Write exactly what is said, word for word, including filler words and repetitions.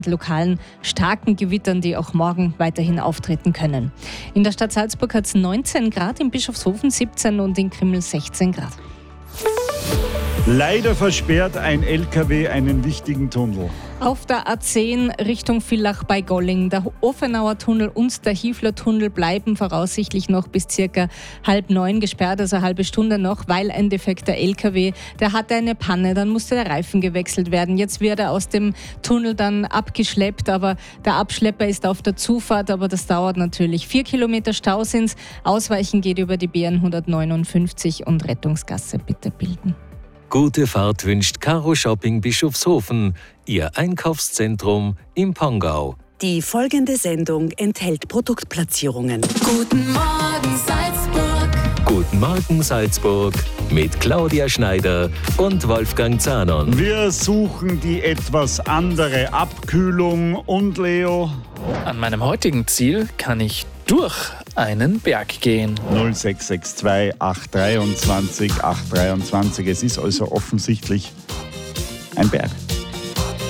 lokalen starken Gewittern, die auch morgen weiterhin auftreten können. In der Stadt Salzburg hat es neunzehn Grad, in Bischofshofen siebzehn und in Krimml sechzehn Grad. Leider versperrt ein L K W einen wichtigen Tunnel. Auf der A zehn Richtung Villach bei Golling. Der Offenauer Tunnel und der Hiefler Tunnel bleiben voraussichtlich noch bis circa halb neun gesperrt, also eine halbe Stunde noch, weil ein defekter L K W, der hatte eine Panne, dann musste der Reifen gewechselt werden. Jetzt wird er aus dem Tunnel dann abgeschleppt, aber der Abschlepper ist auf der Zufahrt, aber das dauert natürlich. Vier Kilometer Stau sind's. Ausweichen geht über die B N hundertneunundfünfzig und Rettungsgasse bitte bilden. Gute Fahrt wünscht Caro Shopping Bischofshofen, Ihr Einkaufszentrum im Pongau. Die folgende Sendung enthält Produktplatzierungen. Guten Morgen Salzburg. Guten Morgen Salzburg mit Claudia Schneider und Wolfgang Zahnon. Wir suchen die etwas andere Abkühlung und Leo. An meinem heutigen Ziel kann ich durch einen Berg gehen. null sechs sechs zwei acht zwei drei acht zwei zwei. Es ist also offensichtlich ein Berg.